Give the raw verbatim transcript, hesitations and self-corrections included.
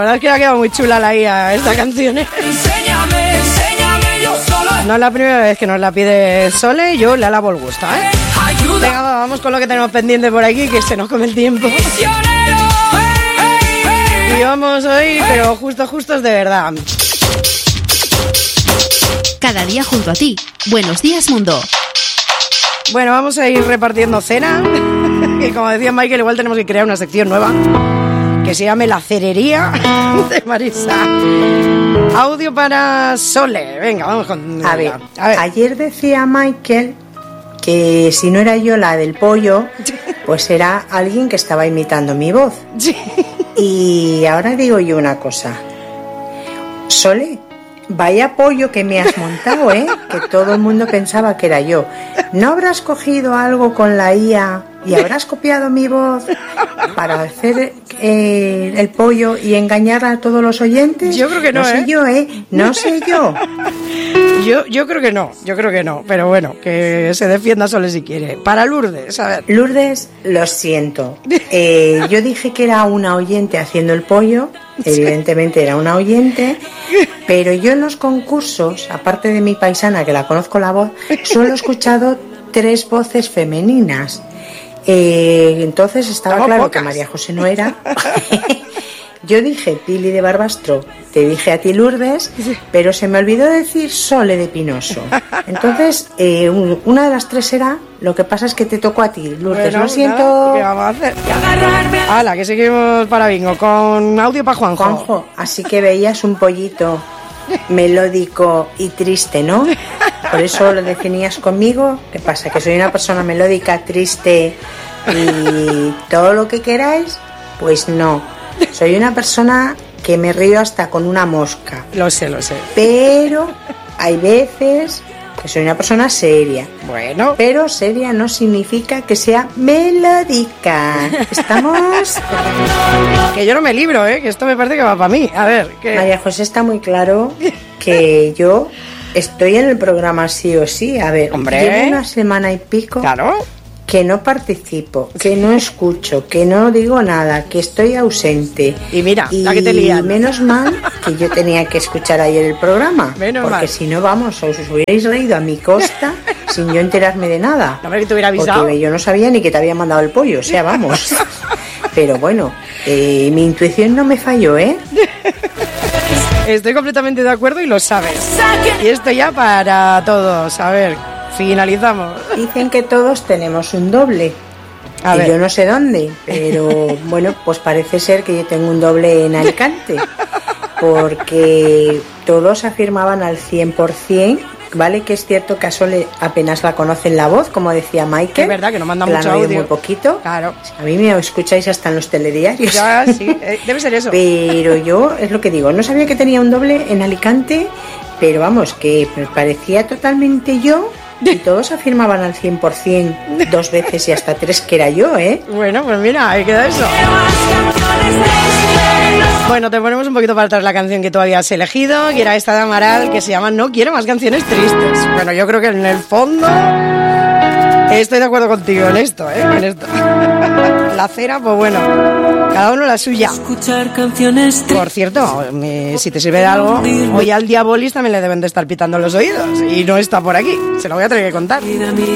verdad es que ha quedado muy chula la I A esta canción, ¿eh? Enséñame, enséñame yo solo. No es la primera vez que nos la pide Sole, yo le alabo el gusto, ¿eh? Venga, vamos con lo que tenemos pendiente por aquí, que se nos come el tiempo. Y vamos hoy, pero justo, justos de verdad. Cada día junto a ti. Buenos días, mundo. Bueno, vamos a ir repartiendo cena. Y como decía Michael, igual tenemos que crear una sección nueva que se llame La Cerería de Marisa. Audio para Sole. Venga, vamos con... A ver, a ver. Ayer decía Michael que si no era yo la del pollo, pues era alguien que estaba imitando mi voz. Sí. Y ahora digo yo una cosa. Sole, vaya pollo que me has montado, ¿eh? Que todo el mundo pensaba que era yo. ¿No habrás cogido algo con la I A y habrás copiado mi voz para hacer eh, el pollo y engañar a todos los oyentes? Yo creo que no, no sé ¿eh? yo, ¿eh? No sé yo. Yo, yo creo que no, yo creo que no. Pero bueno, que se defienda Sole si quiere. Para Lourdes, a ver. Lourdes, lo siento. Eh, yo dije que era una oyente haciendo el pollo. Evidentemente era una oyente. Pero yo en los concursos, aparte de mi paisana, que la conozco la voz, solo he escuchado tres voces femeninas. Eh, entonces estaba Estamos claro pocas. que María José no era. Yo dije Pili de Barbastro, te dije a ti Lourdes, pero se me olvidó decir Sole de Pinoso. Entonces, eh, un- una de las tres era, lo que pasa es que te tocó a ti, Lourdes, Bueno, lo siento. nada, ¿qué vamos a hacer? Hala, que seguimos para bingo con audio para Juanjo. Juanjo, así que veías un pollito melódico y triste, ¿no? Por eso lo definías conmigo. ¿Qué pasa? ¿Que soy una persona melódica, triste y todo lo que queráis? Pues no. Soy una persona que me río hasta con una mosca. Lo sé, lo sé. Pero hay veces que soy una persona seria. Bueno, Pero seria no significa que sea melódica. ¿Estamos? que yo no me libro, ¿eh? Que esto me parece que va para mí. A ver, que... María José está muy claro que yo estoy en el programa sí o sí. A ver, Hombre. llevo una semana y pico Claro. que no participo, que no escucho, que no digo nada, que estoy ausente. Y mira, y la que te lían. menos mal que yo tenía que escuchar ayer el programa. Menos porque mal. si no, vamos, os hubierais reído a mi costa sin yo enterarme de nada. No, hombre, que te hubiera avisado. Porque yo no sabía ni que te había mandado el pollo, o sea, vamos. Pero bueno, eh, mi intuición no me falló, ¿eh? Estoy completamente de acuerdo y lo sabes. Y esto ya para todos. A ver, finalizamos. Dicen que todos tenemos un doble. A y ver. yo no sé dónde, pero bueno, pues parece ser que yo tengo un doble en Alicante. Porque todos afirmaban al cien por ciento, vale que es cierto que a Sole apenas la conocen la voz, como decía Michael. Es verdad que nos manda la mucho han oído audio. muy poquito. Claro. A mí me escucháis hasta en los telediarios. Ya, sí, eh, debe ser eso. Pero yo, es lo que digo, no sabía que tenía un doble en Alicante, pero vamos, que me parecía totalmente yo y todos afirmaban al cien por ciento dos veces y hasta tres que era yo, ¿eh? Bueno, pues mira, ahí queda eso. Bueno, te ponemos un poquito para atrás la canción que tú habías elegido, que era esta de Amaral, que se llama No quiero más canciones tristes. Bueno, yo creo que en el fondo estoy de acuerdo contigo en esto, ¿eh? En esto. La cera, pues bueno, cada uno la suya. Escuchar canciones Por cierto, me- si te sirve de algo, hoy al Diabolis también le deben de estar pitando los oídos y no está por aquí. Se lo voy a tener que contar. tristes.